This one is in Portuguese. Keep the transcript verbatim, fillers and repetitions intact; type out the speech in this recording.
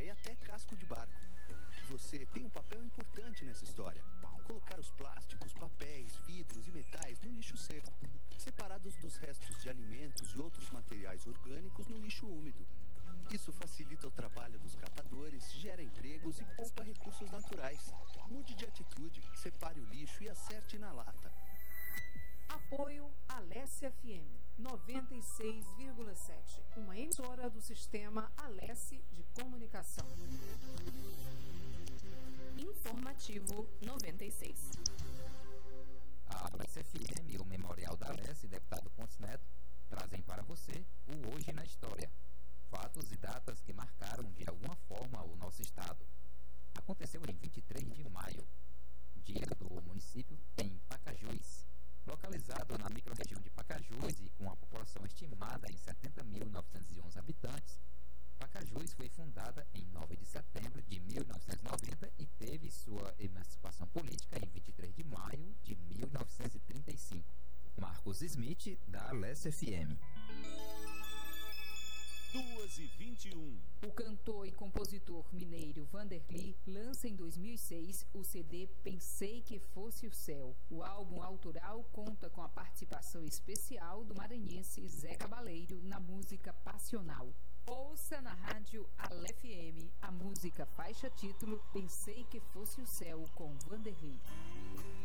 e até casco de barco. Você tem um papel importante nessa história. Colocar os plásticos, papéis, vidros e metais no lixo seco, separados dos restos de alimentos e outros materiais orgânicos no lixo úmido. Isso facilita o trabalho dos catadores, gera empregos e poupa recursos naturais. Mude de atitude, separe o lixo e acerte na lata. Apoio Alesse F M noventa e seis vírgula sete, uma emissora do sistema Alesse de comunicação. Informativo noventa e seis. A Alesse F M e o Memorial da Alesse e Deputado Pontes Neto trazem para você o Hoje na História. Fatos e datas que marcaram de alguma forma o nosso estado. Aconteceu em vinte e três de maio, dia do município em Pacajus. Localizado na microrregião de Pacajus e com a população estimada em setenta mil novecentos e onze habitantes, Pacajus foi fundada em nove de setembro de mil novecentos e noventa e teve sua emancipação política em vinte e três de maio de mil novecentos e trinta e cinco. Marcos Smith, da Alesse F M. duas e vinte e um. O cantor e compositor mineiro Vanderly lança em dois mil e seis o C D Pensei que Fosse o Céu. O álbum autoral conta com a participação especial do maranhense Zé Cabaleiro na música Passional. Ouça na rádio Alesse F M a música faixa título Pensei que Fosse o Céu com Vanderly.